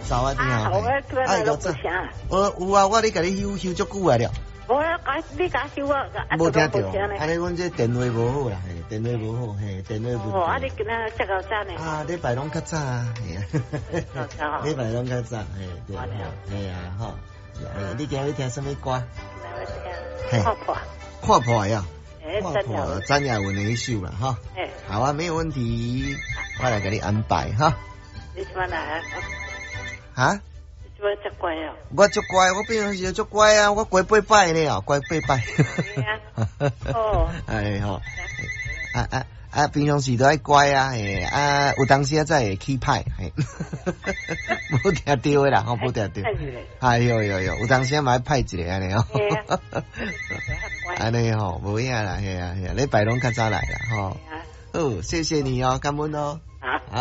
早啊，你好。 我突然都不想。 有啊，我咧甲你休足久啊了。 我你甲休啊， 无听到，安尼阮这电话无好啦，嘿，电话无好，嘿，电话不。 哦，你今仔这个早呢？ 啊，礼拜拢较早啊，嘿啊。礼拜拢较早，嘿，对啊，嘿啊，吼。你今日听什么歌？ 看破。 看破呀。看破詹雅雯的一首啦，哈。好啊，没有问题，我来给你安排哈。 你什么来？ 啊？ 你什么这乖啊？ 我足乖，我平常时足乖啊，我乖8摆呢哦，乖8摆。 哦。 哎吼。平常时都爱乖啊，嘿，有当时才会起歹，嘿。无听到的啦，吼，无听到。哎呦，有当时嘛爱派一个安尼哦。安尼吼，无影啦，嘿啊，礼拜拢较早来啦，吼。哦，谢谢你哦，感恩哦。